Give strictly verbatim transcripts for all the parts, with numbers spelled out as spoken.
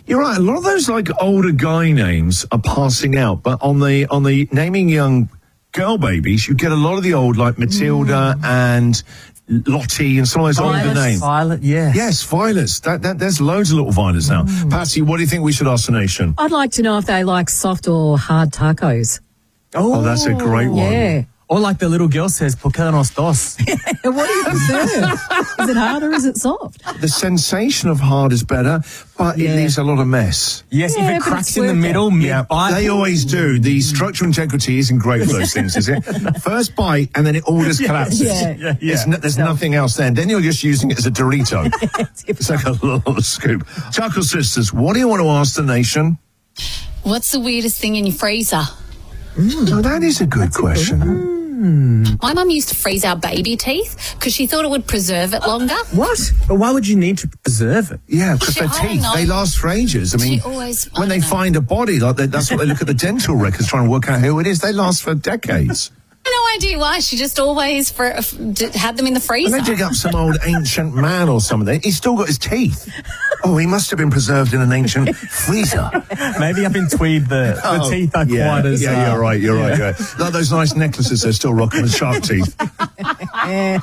You're right. A lot of those like older guy names are passing out, but on the on the naming young girl babies, you get a lot of the old like Matilda mm. and Lottie and some of those Violet, older names. Violet, yes. Yes, Violets. That, that, there's loads of little Violets now. Mm. Patsy, what do you think we should ask the nation? I'd like to know if they like soft or hard tacos. Oh, oh that's a great one. Yeah. Or like the little girl says, ¿por qué nos dos? What do you prefer? Is it hard or is it soft? The sensation of hard is better, but Yeah. it leaves a lot of mess. Yes, Yeah, if it but cracks it's in the worth middle, it. mid-bite. They always do. The structural integrity isn't great for those things, is it? First bite, and then it all just collapses. Yeah. Yeah, yeah. There's, no, there's nothing else then. Then you're just using it as a Dorito. It's like a little scoop. Chuckle Sisters, what do you want to ask the nation? What's the weirdest thing in your freezer? Oh, that is a good question. My mum used to freeze our baby teeth because she thought it would preserve it longer. What? But why would you need to preserve it? Yeah, because their I don't teeth, know. they last for ages. I mean, She always- I when they don't know. find a body, like they, that's what they look at the dental records trying to work out who it is. They last for decades. No idea why. She just always fr- f- d- had them in the And freezer. they dig up some old ancient man or something. He's still got his teeth. Oh, he must have been preserved in an ancient freezer. Maybe up in Tweed, the, the Oh, teeth are yeah, quite as... yeah, uh, you're right, you're right. Yeah. Like those nice necklaces they're still rocking with shark teeth. Yes.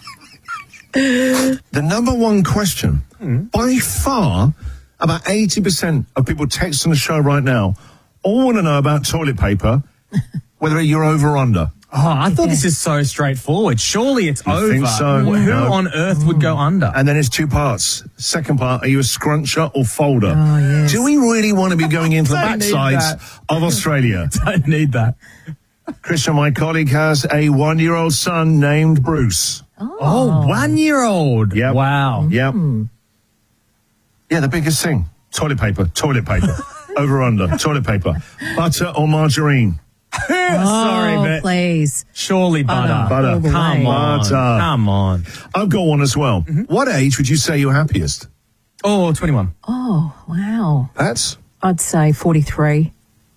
The number one question, Mm. by far, about eighty percent of people texting the show right now all want to know about toilet paper, whether you're over or under. Oh, I thought this is so straightforward. Surely it's You over. think so? Who No. on earth would go under? And then it's two parts. Second part, are you a scruncher or folder? Oh, yes. Do we really want to be going into the Don't need backsides that. of Australia? Don't need that. Christian, my colleague, has a one-year-old son named Bruce. Oh, one-year-old. Yep. Wow. Yep. Yeah, the biggest thing. Toilet paper, toilet paper. Over under, toilet paper. Butter or margarine? Sorry, Oh, but please. surely butter. Butter. All the Come way. on. Butter. Come on. I've got one as well. Mm-hmm. What age would you say you're happiest? Oh, twenty-one. Oh, wow. That's... I'd say forty-three.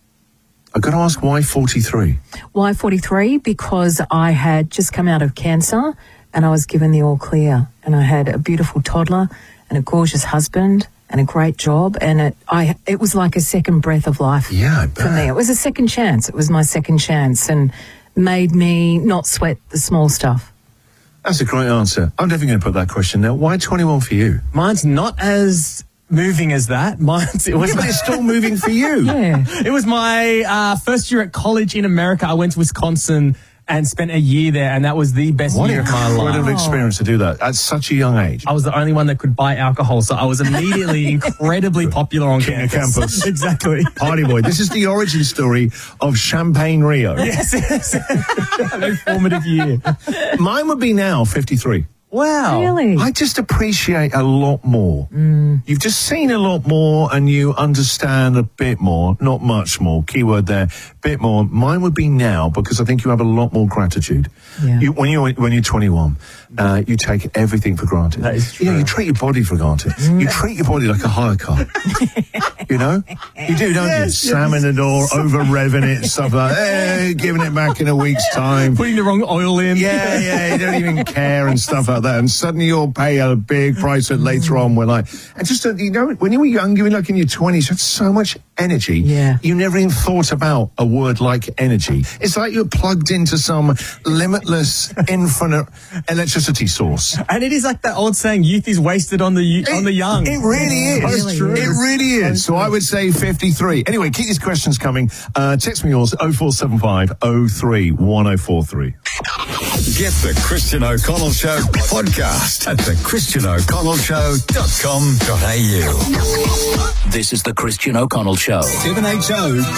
I've got to ask why forty-three? Why forty-three? Because I had just come out of cancer and I was given the all clear. And I had a beautiful toddler and a gorgeous husband and a great job. And it I it was like a second breath of life Yeah, I for bet. me. It was a second chance. It was my second chance and made me not sweat the small stuff. That's a great answer. I'm definitely going to put that question now. Why twenty-one for you? Mine's not as moving as that. Mine's it was Yeah, but it's still moving for you. Yeah. it was my uh, first year at college in America. I went to Wisconsin and spent a year there, and that was the best What year an of my incredible life. experience to do that at such a young age. I was the only one that could buy alcohol, so I was immediately incredily popular on King of campus. campus. Exactly. Party boy. This is the origin story of Champagne Rio. Yes, yes. An informative year. Mine would be now fifty-three. Wow. Really? I just appreciate a lot more. You've just seen a lot more and you understand a bit more, not much more, keyword there, bit more. Mine would be now because I think you have a lot more gratitude. Yeah. You, when you're when you're twenty-one, uh, you take everything for granted. That is You know, true. you treat your body for granted. You treat your body like a hire car. You know? You do, don't you? Slamming the door, over revving it and stuff like that. Hey, giving it back in a week's time. Putting the wrong oil in. Yeah, yeah, you don't even care and stuff like that. And suddenly you'll pay a big price that later on we're like, and just, uh, you know, when you were young, you were like in your twenties, you had so much energy. Yeah. You never even thought about a word like energy. It's like you're plugged into some limitless, infinite electricity source. And it is like that old saying, youth is wasted on the y- on the young. It really is. Really true. It really is. So I would say fifty-three. Anyway, keep these questions coming. Uh, text me yours, oh four seven five oh three one oh four three. Get the Christian O'Connell Show podcast at the christian o'connell show dot com dot a u. This is the Christian O'Connell Show. seven H O